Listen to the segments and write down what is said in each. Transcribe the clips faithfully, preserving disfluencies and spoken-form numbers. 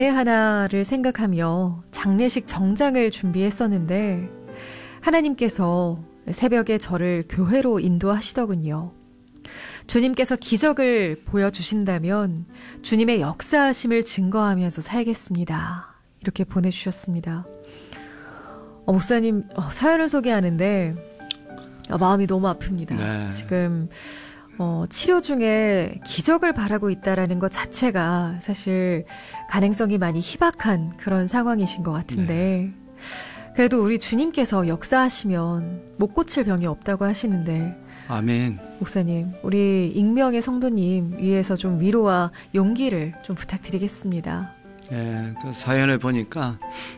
하나를 생각하며 장례식 정장을 준비했었는데 하나님께서 새벽에 저를 교회로 인도하시더군요. 주님께서 기적을 보여주신다면 주님의 역사하심을 증거하면서 살겠습니다. 이렇게 보내주셨습니다. 어, 목사님 어, 사연을 소개하는데 어, 마음이 너무 아픕니다. 네. 지금 어, 치료 중에 기적을 바라고 있다라는 것 자체가 사실 가능성이 많이 희박한 그런 상황이신 것 같은데 네. 그래도 우리 주님께서 역사하시면 못 고칠 병이 없다고 하시는데 아멘. 목사님, 우리 익명의 성도님 위해서 좀 위로와 용기를 좀 부탁드리겠습니다. 네, 그 사연을 보니까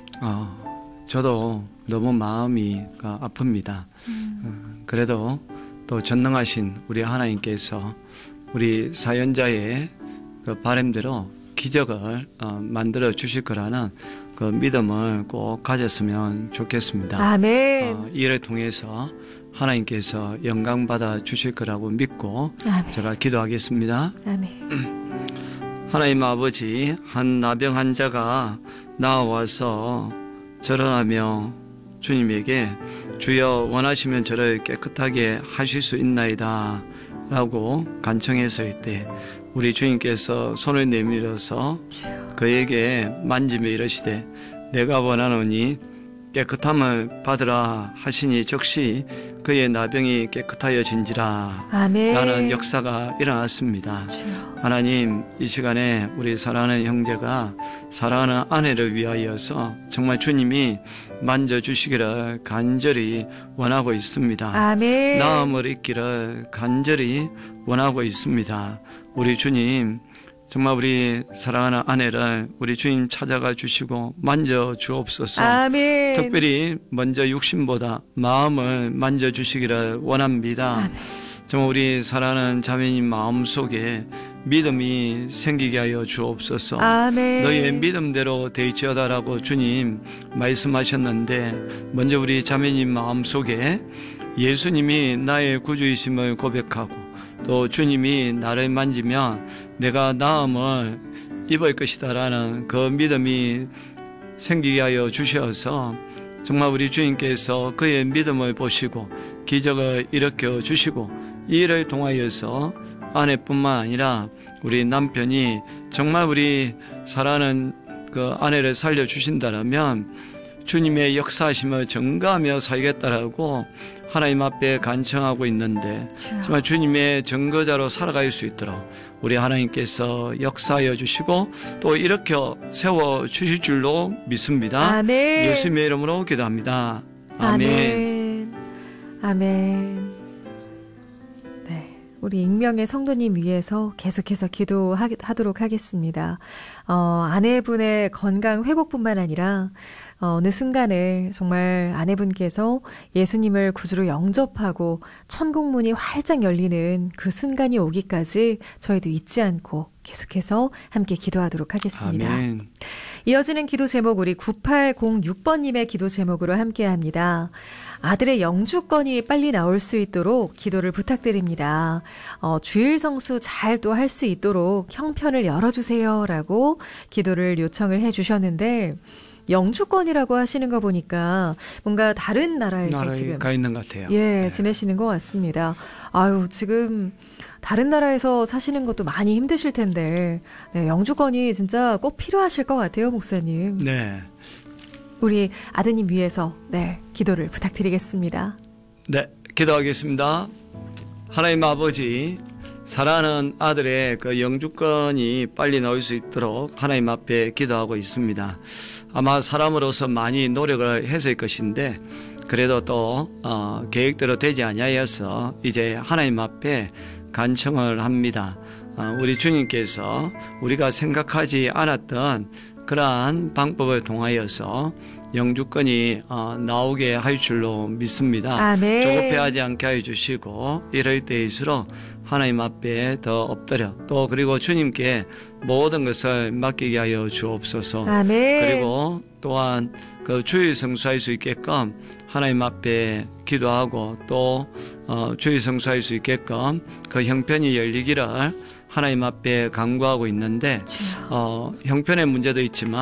어, 저도 너무 마음이 어, 아픕니다. 음. 어, 그래도 또 전능하신 우리 하나님께서 우리 사연자의 그 바람대로 기적을 어, 만들어 주실 거라는 그 믿음을 꼭 가졌으면 좋겠습니다. 아멘. 어, 이를 통해서 하나님께서 영광 받아 주실 거라고 믿고 아멘. 제가 기도하겠습니다. 아멘. 하나님 아버지, 한 나병 환자가 나와서 절하며 주님에게 주여 원하시면 저를 깨끗하게 하실 수 있나이다 라고 간청했을 때 우리 주님께서 손을 내밀어서 그에게 만지며 이르시되 내가 원하노니 깨끗함을 받으라 하시니 즉시 그의 나병이 깨끗하여진지라 아멘. 라는 역사가 일어났습니다. 주여. 하나님, 이 시간에 우리 사랑하는 형제가 사랑하는 아내를 위하여서 정말 주님이 만져주시기를 간절히 원하고 있습니다. 아멘. 나음을 입기를 간절히 원하고 있습니다. 우리 주님, 정말 우리 사랑하는 아내를 우리 주님 찾아가 주시고 만져 주옵소서. 아멘. 특별히 먼저 육신보다 마음을 만져 주시기를 원합니다. 아멘. 정말 우리 사랑하는 자매님 마음속에 믿음이 생기게 하여 주옵소서. 아멘. 너희의 믿음대로 되지어다라고 주님 말씀하셨는데 먼저 우리 자매님 마음속에 예수님이 나의 구주이심을 고백하고 또 주님이 나를 만지면 내가 나음을 입을 것이다라는 그 믿음이 생기게 하여 주셔서 정말 우리 주님께서 그의 믿음을 보시고 기적을 일으켜 주시고 이 일을 통하여서 아내뿐만 아니라 우리 남편이 정말 우리 사랑하는 그 아내를 살려주신다라면 주님의 역사하심을 증거하며 살겠다라고 하나님 앞에 간청하고 있는데 정말 주님의 증거자로 살아갈 수 있도록 우리 하나님께서 역사하여 주시고 또 일으켜 세워 주실 줄로 믿습니다. 아멘. 예수님의 이름으로 기도합니다. 아멘. 아멘. 아멘. 네, 우리 익명의 성도님 위해서 계속해서 기도하도록 하겠습니다. 어, 아내분의 건강 회복뿐만 아니라 어, 어느 순간에 정말 아내분께서 예수님을 구주로 영접하고 천국문이 활짝 열리는 그 순간이 오기까지 저희도 잊지 않고 계속해서 함께 기도하도록 하겠습니다. 아멘. 이어지는 기도 제목 우리 구팔공육 번님의 기도 제목으로 함께합니다. 아들의 영주권이 빨리 나올 수 있도록 기도를 부탁드립니다. 어, 주일 성수 잘 또 할 수 있도록 형편을 열어주세요 라고 기도를 요청을 해주셨는데 영주권이라고 하시는 거 보니까 뭔가 다른 나라에서 지금 가 있는 것 같아요. 예, 네. 지내시는 것 같습니다. 아유, 지금 다른 나라에서 사시는 것도 많이 힘드실 텐데 네, 영주권이 진짜 꼭 필요하실 것 같아요, 목사님. 네. 우리 아드님 위해서 네, 기도를 부탁드리겠습니다. 네, 기도하겠습니다. 하나님 아버지, 사랑하는 아들의 그 영주권이 빨리 나올 수 있도록 하나님 앞에 기도하고 있습니다. 아마 사람으로서 많이 노력을 했을 것인데 그래도 또 어, 계획대로 되지 아니하여서 이제 하나님 앞에 간청을 합니다. 어, 우리 주님께서 우리가 생각하지 않았던 그러한 방법을 통하여서 영주권이 어, 나오게 할 줄로 믿습니다. 아멘. 조급해하지 않게 해주시고 이럴 때일수록 하나님 앞에 더 엎드려 또 그리고 주님께 모든 것을 맡기게 하여 주옵소서. 아멘. 그리고 또한 그 주일 성수할 수 있게끔 하나님 앞에 기도하고 또 어, 주일 성수할 수 있게끔 그 형편이 열리기를 하나님 앞에 간구하고 있는데 어, 형편의 문제도 있지만